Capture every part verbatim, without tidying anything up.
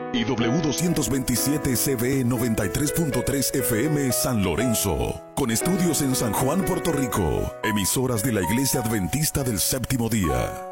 y W doscientos veintisiete C B noventa y tres punto tres F M San Lorenzo, con estudios en San Juan, Puerto Rico, emisoras de la Iglesia Adventista del Séptimo Día.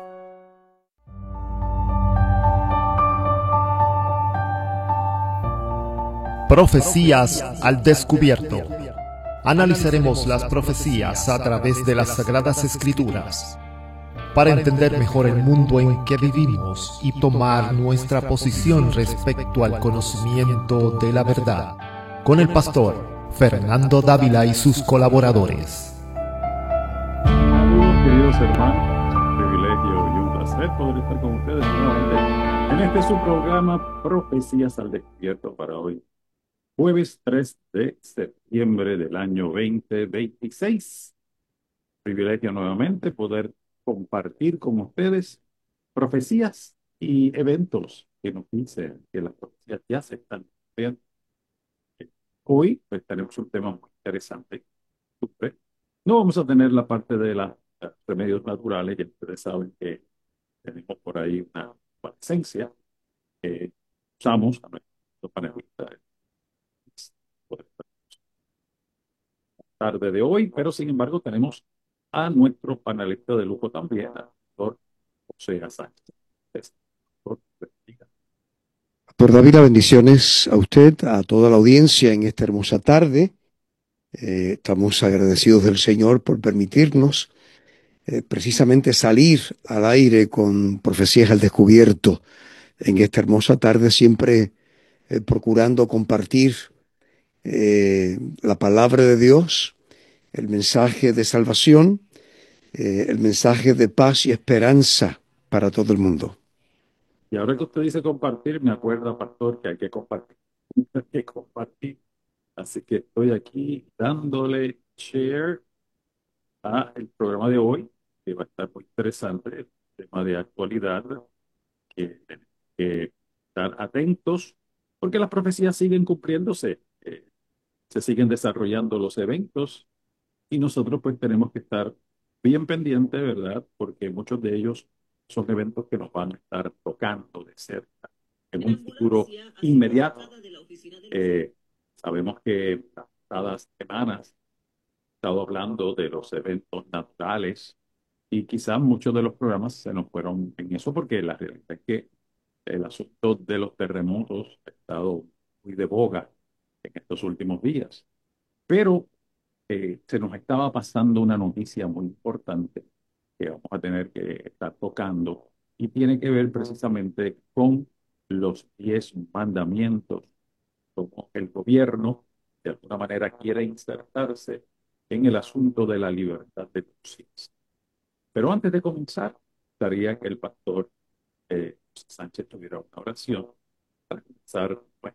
Profecías al descubierto. Analizaremos las profecías a través de las Sagradas Escrituras para entender mejor el mundo en que vivimos y tomar nuestra posición respecto al conocimiento de la verdad, con el pastor Fernando Dávila y sus colaboradores. Saludos, queridos hermanos, es un privilegio y un placer poder estar con ustedes nuevamente en este su programa Profecías al Descubierto para hoy, jueves tres de septiembre del año veinte veintiséis. Privilegio nuevamente poder compartir con ustedes profecías y eventos que nos dicen que las profecías ya se están cumpliendo. Hoy pues tenemos un tema muy interesante. No vamos a tener la parte de los remedios naturales, ya ustedes saben que tenemos por ahí una esencia que usamos a nuestro panelista tarde de hoy, pero sin embargo tenemos a nuestro panelista de lujo también, al doctor José Sánchez. Doctor Dávila, bendiciones a usted, a toda la audiencia en esta hermosa tarde. Eh, estamos agradecidos del Señor por permitirnos eh, precisamente salir al aire con profecías al descubierto en esta hermosa tarde, siempre eh, procurando compartir eh, la palabra de Dios, el mensaje de salvación, eh, el mensaje de paz y esperanza para todo el mundo. Y ahora que usted dice compartir, me acuerda, pastor, que hay que compartir. Hay que compartir. Así que estoy aquí dándole share a el programa de hoy, que va a estar muy interesante, el tema de actualidad, que tenemos que estar atentos, porque las profecías siguen cumpliéndose, eh, se siguen desarrollando los eventos, y nosotros pues tenemos que estar bien pendientes, ¿verdad? Porque muchos de ellos son eventos que nos van a estar tocando de cerca en un futuro inmediato. Eh, sabemos que cada semana estado hablando de los eventos naturales y quizás muchos de los programas se nos fueron en eso porque la realidad es que el asunto de los terremotos ha estado muy de boga en estos últimos días. Pero eh, se nos estaba pasando una noticia muy importante que vamos a tener que estar tocando y tiene que ver precisamente con los diez mandamientos, como el gobierno de alguna manera quiere insertarse en el asunto de la libertad de conciencia. Pero antes de comenzar, gustaría que el pastor eh, Sánchez tuviera una oración para comenzar. Bueno,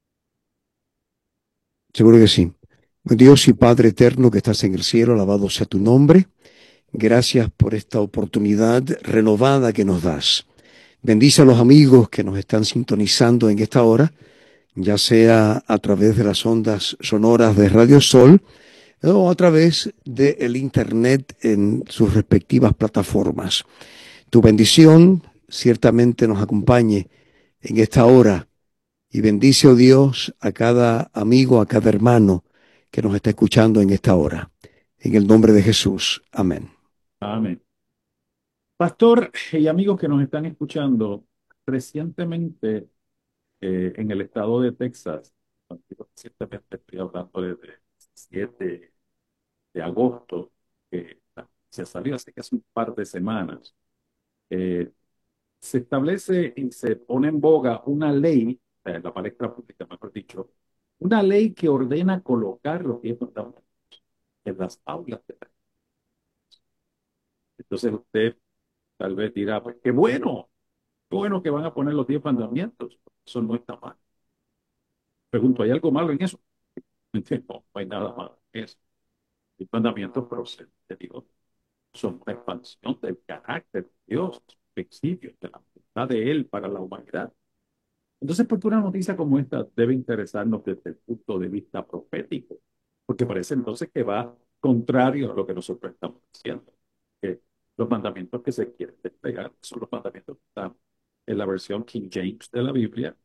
Seguro que sí. Dios y Padre eterno que estás en el cielo, alabado sea tu nombre. Gracias por esta oportunidad renovada que nos das. Bendice a los amigos que nos están sintonizando en esta hora, ya sea a través de las ondas sonoras de Radio Sol o a través del Internet en sus respectivas plataformas. Tu bendición ciertamente nos acompañe en esta hora y bendice, oh Dios, a cada amigo, a cada hermano que nos está escuchando en esta hora. En el nombre de Jesús. Amén. amén. Pastor y amigos que nos están escuchando, recientemente eh, en el estado de Texas, recientemente estoy hablando desde el siete de agosto, que se salió hace casi un par de semanas, eh, se establece y se pone en boga una ley, eh, la palestra pública, mejor dicho, una ley que ordena colocar los diez mandamientos en las aulas de la. Entonces usted tal vez dirá, pues qué bueno, qué bueno que van a poner los diez mandamientos, eso no está mal. Pregunto, ¿hay algo malo en eso? No, no hay nada malo en eso. Los mandamientos, pero se, te digo, son una expansión del carácter de Dios, los principios de la voluntad de Él para la humanidad. Entonces, ¿por qué una noticia como esta debe interesarnos desde el punto de vista profético? Porque parece entonces que va contrario a lo que nosotros estamos diciendo. Que los mandamientos que se quieren desplegar son los mandamientos que están en la versión King James de la Biblia, los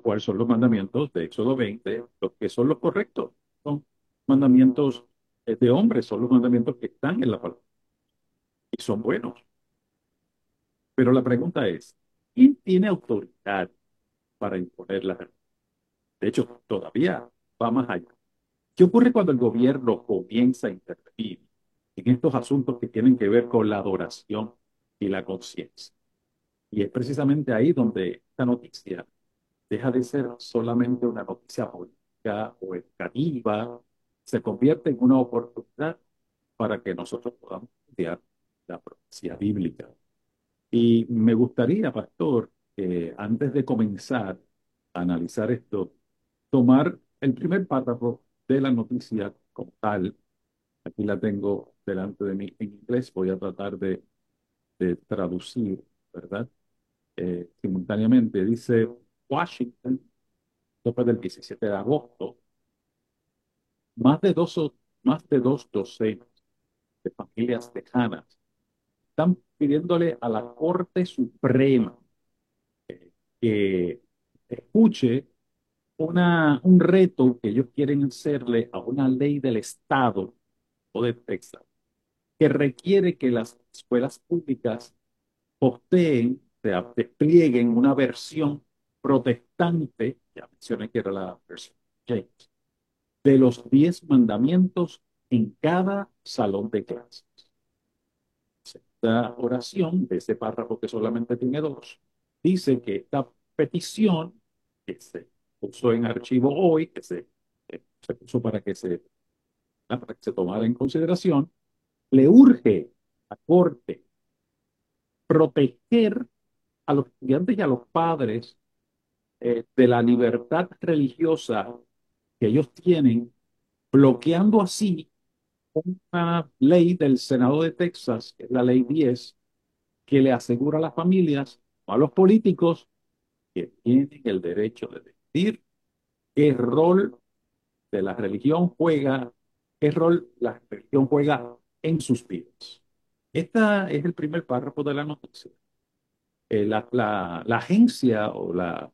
cual son los mandamientos de Éxodo veinte, los que son los correctos. Son mandamientos eh, de hombres, son los mandamientos que están en la palabra y son buenos. Pero la pregunta es, ¿quién tiene autoridad para imponer la verdad? De hecho, todavía va más allá. ¿Qué ocurre cuando el gobierno comienza a intervenir en estos asuntos que tienen que ver con la adoración y la conciencia? Y es precisamente ahí donde esta noticia deja de ser solamente una noticia política o educativa, se convierte en una oportunidad para que nosotros podamos estudiar la profecía bíblica. Y me gustaría, pastor, que antes de comenzar a analizar esto, tomar el primer párrafo de la noticia como tal. Aquí la tengo delante de mí en inglés, voy a tratar de, de traducir, ¿verdad? Eh, simultáneamente dice Washington, después del diecisiete de agosto, más de dos, o- más de dos docenas de familias tejanas están pidiéndole a la Corte Suprema que escuche una, un reto que ellos quieren hacerle a una ley del Estado o de Texas, que requiere que las escuelas públicas posteen, o sea, desplieguen una versión protestante, ya mencioné que era la versión James, de los diez mandamientos en cada salón de clases. Esta oración, de ese párrafo que solamente tiene dos, dice que esta petición que se puso en archivo hoy, que se, que se puso para que se, para que se tomara en consideración, le urge a Corte proteger a los estudiantes y a los padres eh, de la libertad religiosa que ellos tienen, bloqueando así una ley del Senado de Texas, que es la ley diez, que le asegura a las familias o a los políticos que tienen el derecho de decidir qué rol de la religión juega, qué rol la religión juega en sus vidas. Este es el primer párrafo de la noticia. Eh, la, la, la agencia o la,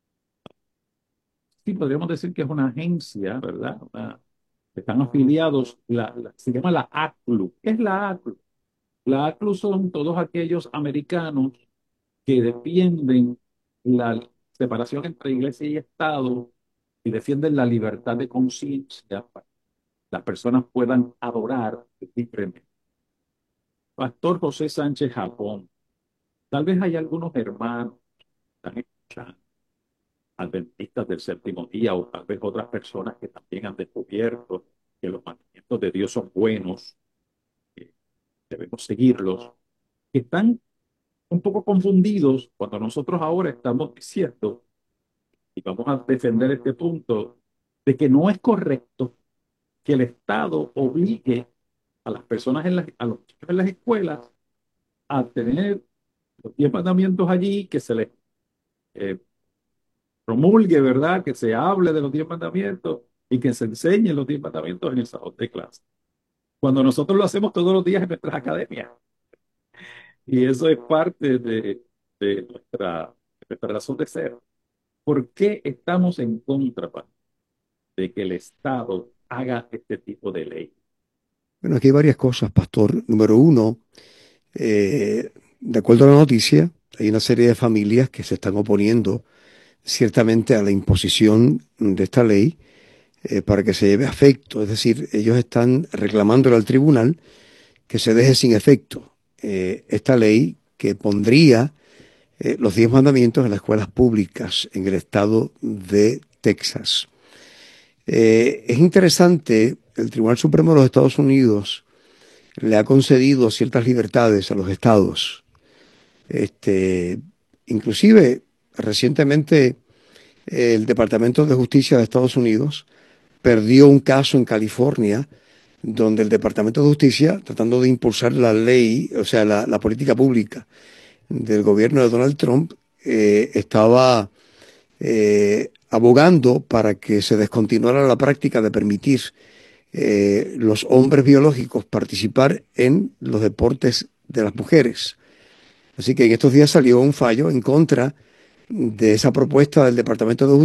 sí, podríamos decir que es una agencia, ¿verdad? Una- están afiliados, la, la- se llama la A C L U. ¿Qué es la A C L U? La A C L U son todos aquellos americanos que defienden la separación entre iglesia y Estado y defienden la libertad de conciencia para que las personas puedan adorar libremente. Pastor José Sánchez Japón, tal vez hay algunos hermanos que están escuchando, adventistas del séptimo día, o tal vez otras personas que también han descubierto que los mandamientos de Dios son buenos, que debemos seguirlos, que están un poco confundidos cuando nosotros ahora estamos diciendo, y vamos a defender este punto, de que no es correcto que el Estado obligue a las personas, en las, a los chicos en las escuelas a tener los diez mandamientos allí, que se les eh, promulgue, ¿verdad? Que se hable de los diez mandamientos y que se enseñen los diez mandamientos en el salón de clase. Cuando nosotros lo hacemos todos los días en nuestras academias. Y eso es parte de, de nuestra, de nuestra razón de ser. ¿Por qué estamos en contra, pa, de que el Estado haga este tipo de ley? Bueno, aquí hay varias cosas, pastor. Número uno, eh, de acuerdo a la noticia, hay una serie de familias que se están oponiendo ciertamente a la imposición de esta ley eh, para que se lleve a efecto. Es decir, ellos están reclamándole al tribunal que se deje sin efecto eh, esta ley que pondría eh, los diez mandamientos en las escuelas públicas en el estado de Texas. Eh, es interesante, el Tribunal Supremo de los Estados Unidos le ha concedido ciertas libertades a los estados. Este, inclusive, recientemente, el Departamento de Justicia de Estados Unidos perdió un caso en California donde el Departamento de Justicia, tratando de impulsar la ley, o sea, la, la política pública del gobierno de Donald Trump, eh, estaba eh, abogando para que se descontinuara la práctica de permitir eh, los hombres biológicos participar en los deportes de las mujeres. Así que en estos días salió un fallo en contra de esa propuesta del Departamento de Justicia